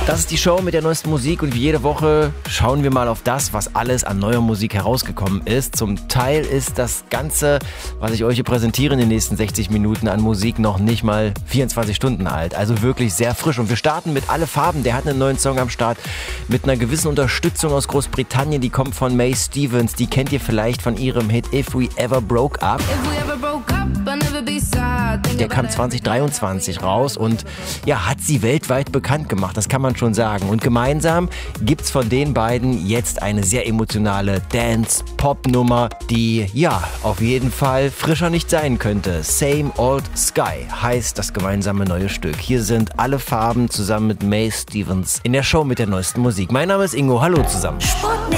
Das ist die Show mit der neuesten Musik und wie jede Woche schauen wir mal auf das, was alles an neuer Musik herausgekommen ist. Zum Teil ist das Ganze, was ich euch hier präsentiere in den nächsten 60 Minuten an Musik, noch nicht mal 24 Stunden alt. Also wirklich sehr frisch. Und wir starten mit Alle Farben. Der hat einen neuen Song am Start mit einer gewissen Unterstützung aus Großbritannien. Die kommt von Mae Stevens. Die kennt ihr vielleicht von ihrem Hit If We Ever Broke Up. Der kam 2023 raus und ja, hat sie weltweit bekannt gemacht, das kann man schon sagen. Und gemeinsam gibt's von den beiden jetzt eine sehr emotionale Dance-Pop-Nummer, die ja auf jeden Fall frischer nicht sein könnte. Same Old Sky heißt das gemeinsame neue Stück. Hier sind Alle Farben zusammen mit Mae Stevens in der Show mit der neuesten Musik. Mein Name ist Ingo, hallo zusammen.